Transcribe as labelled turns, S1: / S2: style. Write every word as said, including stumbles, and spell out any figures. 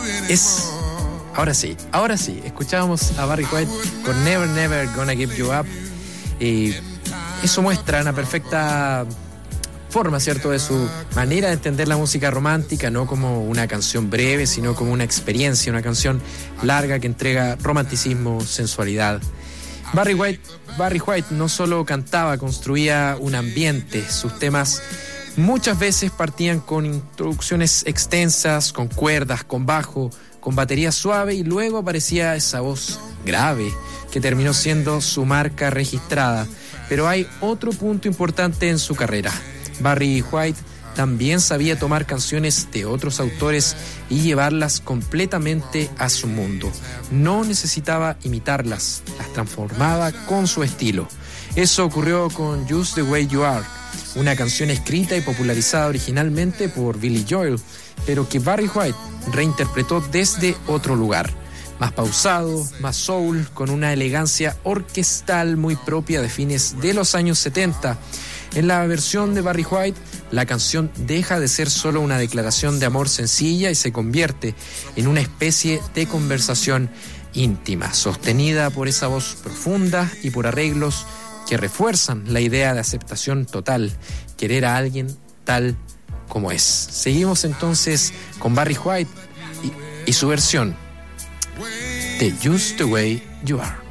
S1: Es... Ahora sí, ahora sí, escuchábamos a Barry White con Never Never Gonna Give You Up. Y eso muestra una perfecta forma, ¿cierto?, de su manera de entender la música romántica, no como una canción breve, sino como una experiencia, una canción larga que entrega romanticismo, sensualidad. Barry White, Barry White no solo cantaba, construía un ambiente. Sus temas muchas veces partían con introducciones extensas, con cuerdas, con bajo, con batería suave, y luego aparecía esa voz grave que terminó siendo su marca registrada. Pero hay otro punto importante en su carrera. Barry White también sabía tomar canciones de otros autores y llevarlas completamente a su mundo. No necesitaba imitarlas, las transformaba con su estilo. Eso ocurrió con Just the Way You Are, una canción escrita y popularizada originalmente por Billy Joel, pero que Barry White reinterpretó desde otro lugar, más pausado, más soul, con una elegancia orquestal muy propia de fines de los años setenta. En la versión de Barry White, la canción deja de ser solo una declaración de amor sencilla y se convierte en una especie de conversación íntima, sostenida por esa voz profunda y por arreglos que refuerzan la idea de aceptación total, querer a alguien tal como es. Seguimos entonces con Barry White y, y su versión de Just the Way You Are.